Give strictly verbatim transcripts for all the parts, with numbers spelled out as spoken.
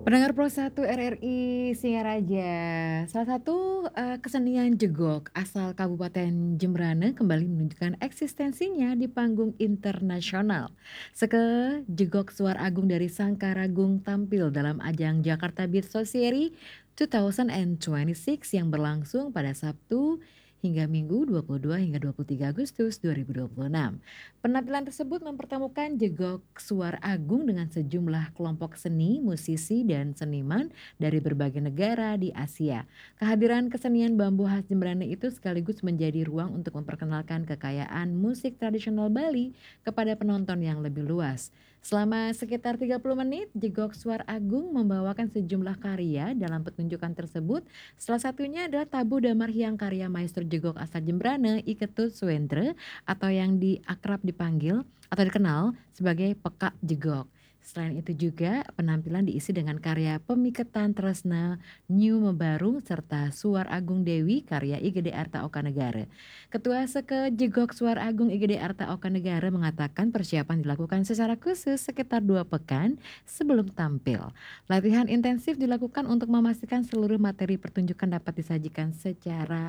Pendengar Pro satu R R I Singaraja, salah satu, eee, kesenian jegok asal Kabupaten Jembrane kembali menunjukkan eksistensinya di panggung internasional. Seke Jegok Suar Agung dari Sangkaragung tampil dalam ajang Jakarta Beat Society dua ribu dua puluh enam yang berlangsung pada Sabtu hingga Minggu dua puluh dua hingga dua puluh tiga Agustus dua ribu dua puluh enam. Penampilan tersebut mempertemukan Jegok Suar Agung dengan sejumlah kelompok seni, musisi, dan seniman dari berbagai negara di Asia. Kehadiran kesenian bambu khas Jembrane itu sekaligus menjadi ruang untuk memperkenalkan kekayaan musik tradisional Bali kepada penonton yang lebih luas. Selama sekitar tiga puluh menit, Jegok Suar Agung membawakan sejumlah karya dalam pertunjukan tersebut. Salah satunya adalah Tabu Damar Hyang karya Maestro Jegok asal Jembrane, Iketut Suentre, atau yang diakrab dipanggil atau dikenal sebagai Pekak Jegok. Selain itu juga penampilan diisi dengan karya Pemiketan Tresna New Mebarung serta Suar Agung Dewi karya I G D Arta Oka Negara. Ketua Seke Jegok Suar Agung I G D Arta Oka Negara mengatakan persiapan dilakukan secara khusus sekitar dua pekan sebelum tampil. Latihan intensif dilakukan untuk memastikan seluruh materi pertunjukan dapat disajikan secara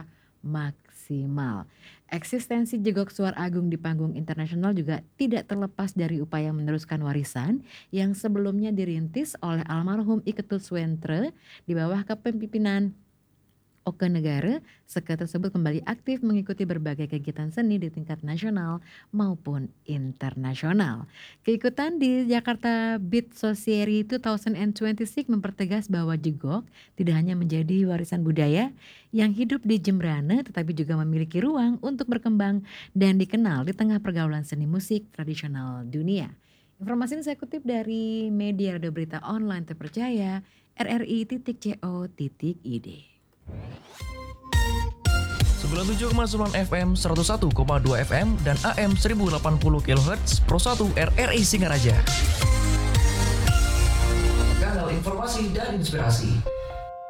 maksimal. Eksistensi Jegok Suar Agung di panggung internasional juga tidak terlepas dari upaya meneruskan warisan yang sebelumnya dirintis oleh almarhum Iketut Suentre di bawah kepemimpinan Oka Negara. Seke tersebut kembali aktif mengikuti berbagai kegiatan seni di tingkat nasional maupun internasional. Keikutan di Jakarta Beat Society dua ribu dua puluh enam mempertegas bahwa jegok tidak hanya menjadi warisan budaya yang hidup di Jembrane tetapi juga memiliki ruang untuk berkembang dan dikenal di tengah pergaulan seni musik tradisional dunia. Informasi ini saya kutip dari media radio berita online terpercaya R R I titik co titik id. sembilan puluh tujuh koma sembilan F M, seratus satu koma dua F M, dan A M seribu delapan puluh kilohertz Pro satu R R I Singaraja. Kanal informasi dan inspirasi.